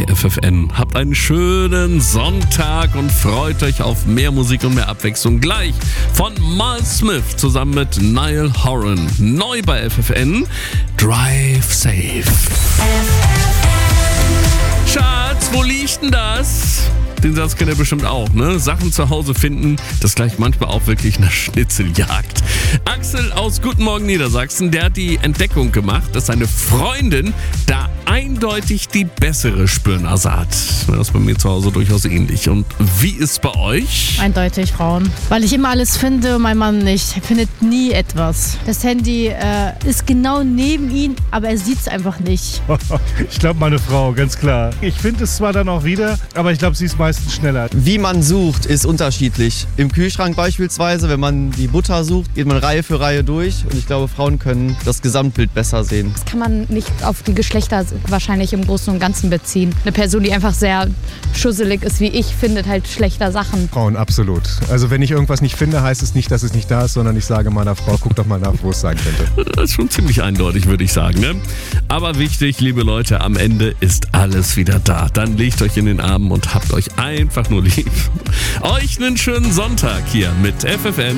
FFN. Habt einen schönen Sonntag und freut euch auf mehr Musik und mehr Abwechslung. Gleich von Miles Smith zusammen mit Niall Horan. Neu bei FFN, Drive Safe. Schatz, wo liegt denn das? Den Satz kennt ihr bestimmt auch, ne? Sachen zu Hause finden, das gleicht manchmal auch wirklich eine Schnitzeljagd. Axel aus Guten Morgen Niedersachsen, der hat die Entdeckung gemacht, dass seine Freundin da eindeutig die bessere Spürnase hat. Das ist bei mir zu Hause durchaus ähnlich. Und wie ist es bei euch? Eindeutig Frauen. Weil ich immer alles finde und mein Mann nicht. Er findet nie etwas. Das Handy ist genau neben ihm, aber er sieht es einfach nicht. Ich glaube, meine Frau, ganz klar. Ich finde es zwar dann auch wieder, aber ich glaube, sie ist meistens schneller. Wie man sucht, ist unterschiedlich. Im Kühlschrank beispielsweise, wenn man die Butter sucht, geht man Reihe für Reihe durch. Und ich glaube, Frauen können das Gesamtbild besser sehen. Das kann man nicht auf die Geschlechter wahrscheinlich im Großen und Ganzen beziehen. Eine Person, die einfach sehr schusselig ist wie ich, findet halt schlechter Sachen. Frauen, absolut. Also wenn ich irgendwas nicht finde, heißt es nicht, dass es nicht da ist, sondern ich sage meiner Frau, guck doch mal nach, wo es sein könnte. Das ist schon ziemlich eindeutig, würde ich sagen, ne? Aber wichtig, liebe Leute, am Ende ist alles wieder da. Dann legt euch in den Arm und habt euch einfach nur lieb. Euch einen schönen Sonntag hier mit FFN.